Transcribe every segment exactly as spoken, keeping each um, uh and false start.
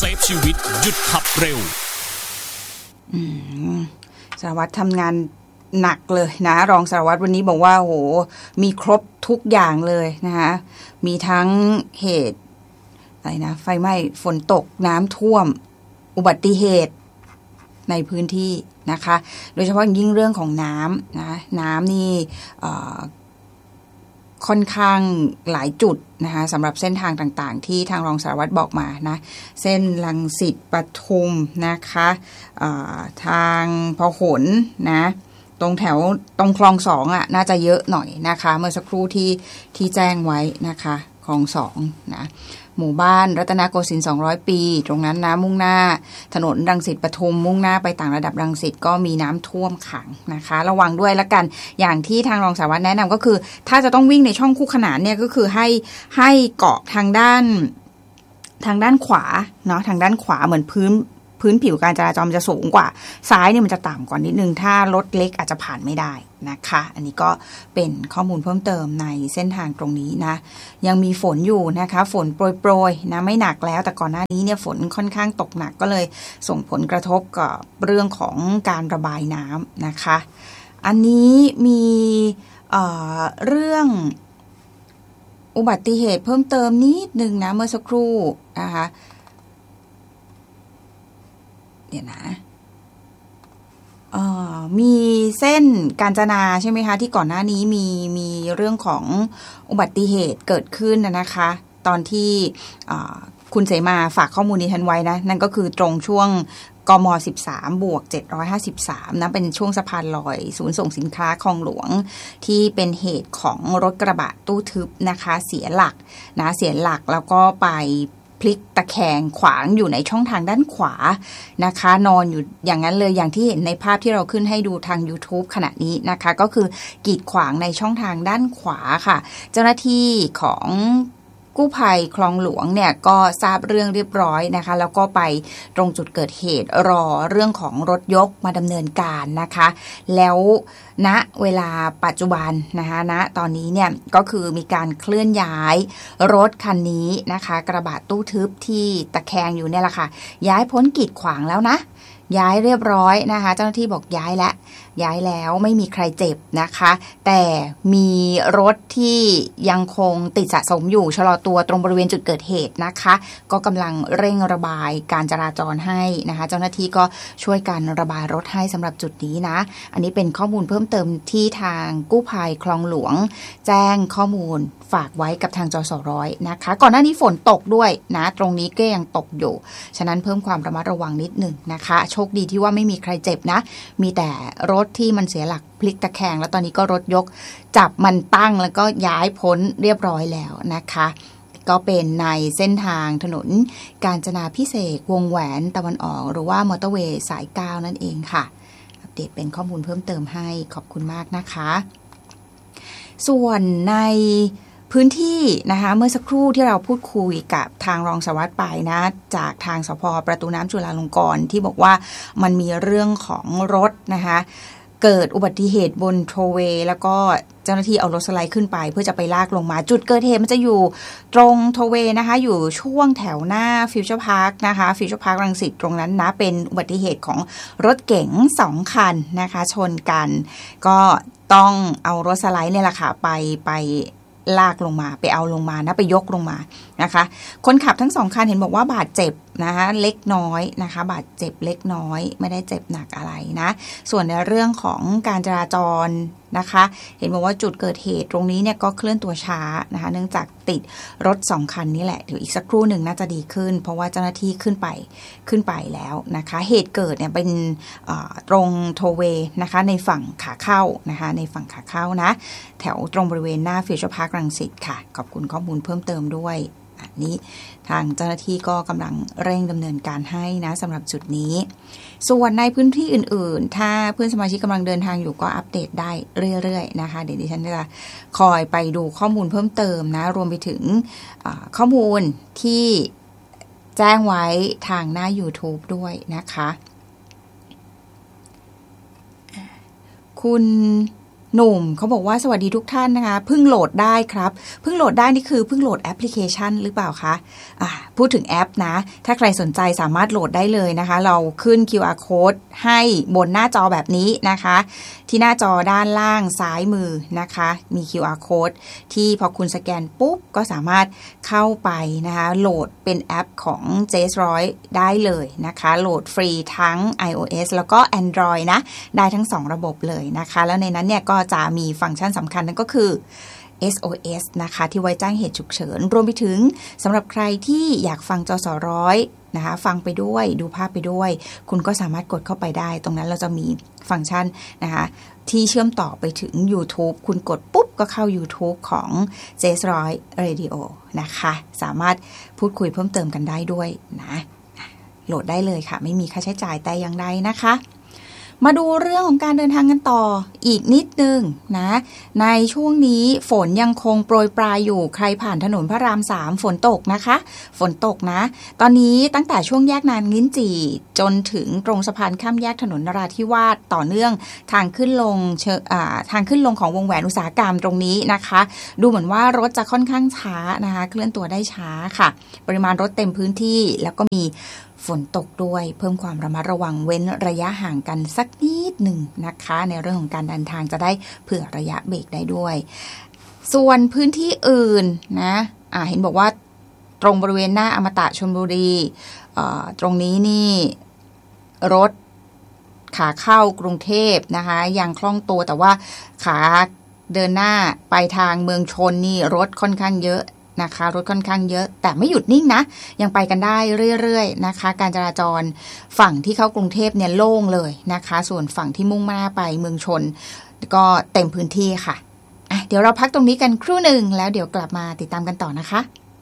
ซฟชีวิตหยุดขับเร็วสารวัตรทำงานหนักเลยนะรองสารวัตรวันนี้บอกว่าโหมีครบทุกอย่างเลยนะคะมีทั้งเหตุอะไรนะไฟไหม้ฝนตกน้ำท่วมอุบัติเหตุในพื้นที่นะคะโดยเฉพาะยิ่งเรื่องของน้ำนะน้ำนี่ค่อนข้างหลายจุดนะคะสำหรับเส้นทางต่างๆที่ทางรองสารวัตรบอกมานะเส้นรังสิตปทุมนะคะทางพหลนะตรงแถวตรงคลองสองอ่ะน่าจะเยอะหน่อยนะคะเมื่อสักครู่ที่ที่แจ้งไว้นะคะคลองสองนะหมู่บ้านรัตนโกสินทร์สองร้อยปีตรงนั้นนะมุ่งหน้าถนนรังสิตปทุมมุ่งหน้าไปต่างระดับรังสิตก็มีน้ำท่วมขังนะคะระวังด้วยละกันอย่างที่ทางรองสารวัตรแนะนำก็คือถ้าจะต้องวิ่งในช่องคู่ขนานเนี่ยก็คือให้ให้เกาะทางด้านทางด้านขวาเนาะทางด้านขวาเหมือนพื้นพื้นผิวการจราจรจะสูงกว่าซ้ายเนี่ยมันจะต่ำกว่านิดนึงถ้ารถเล็กอาจจะผ่านไม่ได้นะคะอันนี้ก็เป็นข้อมูลเพิ่มเติมในเส้นทางตรงนี้นะยังมีฝนอยู่นะคะฝนโปรยๆนะไม่หนักแล้วแต่ก่อนหน้านี้เนี่ยฝนค่อนข้างตกหนักก็เลยส่งผลกระทบกับเรื่องของการระบายน้ำนะคะอันนี้มีเอ่อเรื่องอุบัติเหตุเพิ่มเติมนิดนึงนะเมื่อสักครู่นะคะเดี๋ยวนะเอ่อมีเส้นกาญจนาใช่ไหมคะที่ก่อนหน้านี้มีมีเรื่องของอุบัติเหตุเกิดขึ้นนะคะตอนที่คุณเสมาฝากข้อมูลนี้ทันไว้นะนั่นก็คือตรงช่วงกมสิบสามบวกเจ็ดร้อยห้าสิบสามนะเป็นช่วงสะพานลอยศูนย์ส่งสินค้าคลองหลวงที่เป็นเหตุของรถกระบะตู้ทึบนะคะเสียหลักนะเสียหลักแล้วก็ไปพลิกตะแคงขวางอยู่ในช่องทางด้านขวานะคะนอนอยู่อย่างนั้นเลยอย่างที่เห็นในภาพที่เราขึ้นให้ดูทาง YouTube ขณะนี้นะคะก็คือกีดขวางในช่องทางด้านขวาค่ะเจ้าหน้าที่ของกู้ภัยคลองหลวงเนี่ยก็ทราบเรื่องเรียบร้อยนะคะแล้วก็ไปตรงจุดเกิดเหตุรอเรื่องของรถยกมาดำเนินการนะคะแล้วณเวลาปัจจุบันนะคะณตอนนี้เนี่ยก็คือมีการเคลื่อนย้ายรถคันนี้นะคะกระบะตู้ทึบที่ตะแคงอยู่เนี่ยแหละค่ะย้ายพ้นกีดขวางแล้วนะย้ายเรียบร้อยนะคะเจ้าหน้าที่บอกย้ายแล้วย้ายแล้วไม่มีใครเจ็บนะคะแต่มีรถที่ยังคงติดสะสมอยู่ชะลอตัวตรงบริเวณจุดเกิดเหตุนะคะก็กำลังเร่งระบายการจราจรให้นะคะเจ้าหน้าที่ก็ช่วยกันระบายรถให้สำหรับจุดนี้นะอันนี้เป็นข้อมูลเพิ่มเติมที่ทางกู้ภัยคลองหลวงแจ้งข้อมูลฝากไว้กับทางจสร้อยนะคะก่อนหน้านี้ฝนตกด้วยนะตรงนี้ก็ยังตกอยู่ฉะนั้นเพิ่มความระมัดระวังนิดหนึ่งนะคะโชคดีที่ว่าไม่มีใครเจ็บนะมีแต่รถที่มันเสียหลักพลิกตะแคงแล้วตอนนี้ก็รถยกจับมันตั้งแล้วก็ย้ายพ้นเรียบร้อยแล้วนะคะก็เป็นในเส้นทางถนนกาญจนาภิเษกวงแหวนตะวันออกหรือว่ามอเตอร์เวย์สายเก้านั่นเองค่ะอัปเดตเป็นข้อมูลเพิ่มเติมให้ขอบคุณมากนะคะส่วนในพื้นที่นะคะเมื่อสักครู่ที่เราพูดคุยกับทางรองสารวัตรไปนะจากทางสภ.ประตูน้ำจุฬาลงกรณ์ที่บอกว่ามันมีเรื่องของรถนะคะเกิดอุบัติเหตุบนโทเวย์แล้วก็เจ้าหน้าที่เอารถสไลด์ขึ้นไปเพื่อจะไปลากลงมาจุดเกิดเหตุมันจะอยู่ตรงโทเวย์นะคะอยู่ช่วงแถวหน้าฟิวเจอร์พาร์คนะคะฟิวเจอร์พาร์ครังสิตตรงนั้นนะเป็นอุบัติเหตุของรถเก๋งสองคันนะคะชนกันก็ต้องเอารถสไลด์เนี่ยแหละค่ะไปไปลากลงมาไปเอาลงมานะไปยกลงมานะคะคนขับทั้งสองคันเห็นบอกว่าบาดเจ็บนะคะเล็กน้อยนะคะบาดเจ็บเล็กน้อยไม่ได้เจ็บหนักอะไรนะส่วนในเรื่องของการจราจรนะคะเห็นบอกว่าจุดเกิดเหตุตรงนี้เนี่ยก็เคลื่อนตัวช้านะคะเนื่องจากติดรถสองคันนี้แหละเดี๋ยวอีกสักครู่หนึ่งน่าจะดีขึ้นเพราะว่าเจ้าหน้าที่ขึ้นไปขึ้นไปแล้วนะคะเหตุเกิดเนี่ยเป็นตรงโทเวย์นะคะในฝั่งขาเข้านะคะในฝั่งขาเข้านะแถวตรงบริเวณหน้าฟิวเจอร์พาร์ครังสิตค่ะขอบคุณข้อมูลเพิ่มเติมด้วยอันนี้ทางเจ้าหน้าที่ก็กำลังเร่งดำเนินการให้นะสำหรับจุดนี้ส่วนในพื้นที่อื่นๆถ้าเพื่อนสมาชิกกำลังเดินทางอยู่ก็อัปเดตได้เรื่อยๆนะคะเดี๋ยวดิฉันจะคอยไปดูข้อมูลเพิ่มเติมนะรวมไปถึงข้อมูลที่แจ้งไว้ทางหน้า YouTube ด้วยนะคะคุณหนุ่มเขาบอกว่าสวัสดีทุกท่านนะคะเพิ่งโหลดได้ครับเพิ่งโหลดได้นี่คือเพิ่งโหลดแอปพลิเคชันหรือเปล่าคะอ่าพูดถึงแอปนะถ้าใครสนใจสามารถโหลดได้เลยนะคะเราขึ้น คิว อาร์ Code ให้บนหน้าจอแบบนี้นะคะที่หน้าจอด้านล่างซ้ายมือนะคะมี คิว อาร์ Code ที่พอคุณสแกนปุ๊บก็สามารถเข้าไปนะคะโหลดเป็นแอปของ เจ เอส หนึ่งร้อย ได้เลยนะคะโหลดฟรีทั้ง iOS แล้วก็ Android นะได้ทั้งสองระบบเลยนะคะแล้วในนั้นเนี่ยก็จะมีฟังก์ชันสำคัญนั่นก็คือเอส โอ เอส นะคะที่ไว้แจ้งเหตุฉุกเฉินรวมไปถึงสำหรับใครที่อยากฟังจสร้อยนะคะฟังไปด้วยดูภาพไปด้วยคุณก็สามารถกดเข้าไปได้ตรงนั้นเราจะมีฟังก์ชันนะคะที่เชื่อมต่อไปถึง YouTube คุณกดปุ๊บก็เข้า YouTube ของ เจ เอส หนึ่งร้อย Radio นะคะสามารถพูดคุยเพิ่มเติมกันได้ด้วยนะโหลดได้เลยค่ะไม่มีค่าใช้จ่ายแต่อย่างใดนะคะมาดูเรื่องของการเดินทางกันต่ออีกนิดนึงนะในช่วงนี้ฝนยังคงโปรยปลายอยู่ใครผ่านถนนพระรามสามฝนตกนะคะฝนตกนะตอนนี้ตั้งแต่ช่วงแยกนางลิ้นจี่จนถึงตรงสะพานข้ามแยกถนนนราธิวาสต่อเนื่องทางขึ้นลงเชอ่าทางขึ้นลงของวงแหวนอุตสาหกรรมตรงนี้นะคะดูเหมือนว่ารถจะค่อนข้างช้านะคะเคลื่อนตัวได้ช้าค่ะปริมาณรถเต็มพื้นที่แล้วก็มีฝนตกด้วยเพิ่มความระมัดระวังเว้นระยะห่างกันสักนิดหนึ่งนะคะในเรื่องของการเดินทางจะได้เผื่อระยะเบรกได้ด้วยส่วนพื้นที่อื่นนะอ่าเห็นบอกว่าตรงบริเวณหน้าอมตะชลบุรีตรงนี้นี่รถขาเข้ากรุงเทพนะคะยังคล่องตัวแต่ว่าขาเดินหน้าไปทางเมืองชนนี่รถค่อนข้างเยอะนะคะรถค่อนข้างเยอะแต่ไม่หยุดนิ่งนะยังไปกันได้เรื่อยๆนะคะการจราจรฝั่งที่เข้ากรุงเทพเนี่ยโล่งเลยนะคะส่วนฝั่งที่มุ่งหน้าไปเมืองชนก็เต็มพื้นที่ค่ะอ่ะเดี๋ยวเราพักตรงนี้กันครู่หนึ่งแล้วเดี๋ยวกลับมาติดตามกันต่อนะคะ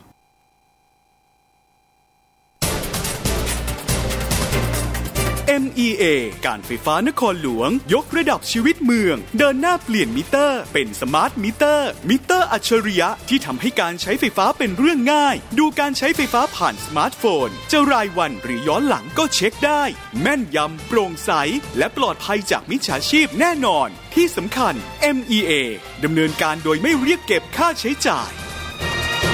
เอ็ม อี เอ การไฟฟ้านครหลวงยกระดับชีวิตเมืองเดินหน้าเปลี่ยนมิเตอร์เป็นสมาร์ทมิเตอร์มิเตอร์อัจฉริยะที่ทำให้การใช้ไฟฟ้าเป็นเรื่องง่ายดูการใช้ไฟฟ้าผ่านสมาร์ทโฟนจะรายวันหรือย้อนหลังก็เช็คได้แม่นยำโปร่งใสและปลอดภัยจากมิจฉาชีพแน่นอนที่สำคัญ เอ็ม อี เอ ดำเนินการโดยไม่เรียกเก็บค่าใช้จ่าย